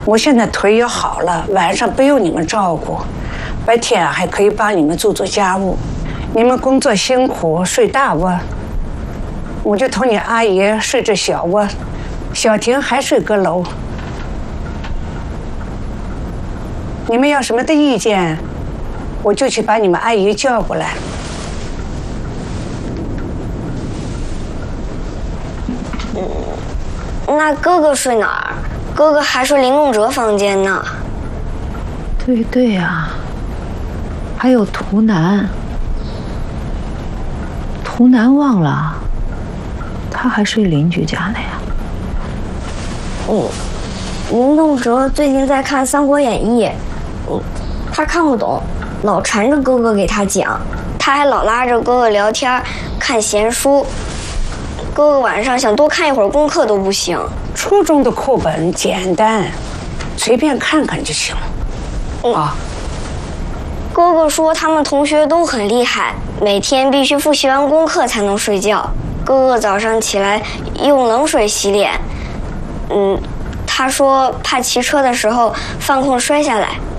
我现在腿也好了，晚上不用你们照顾，白天还可以帮你们做做家务。你们工作辛苦，睡大窝，我就同你阿姨睡这小窝，小婷还睡阁楼。你们要什么的意见，我就去把你们阿姨叫过来。 那哥哥睡哪儿？哥哥还睡林梦哲房间呢。 对呀，还有图南。图南忘了，他还睡邻居家呢呀。 林梦哲最近在看《三国演义》，他看不懂，老缠着哥哥给他讲，他还老拉着哥哥聊天，看闲书。哥哥晚上想多看一会儿功课都不行。 初中的课本简单，随便看看就行。 哥哥说他们同学都很厉害，每天必须复习完功课才能睡觉。哥哥早上起来用冷水洗脸。他说怕骑车的时候犯困摔下来。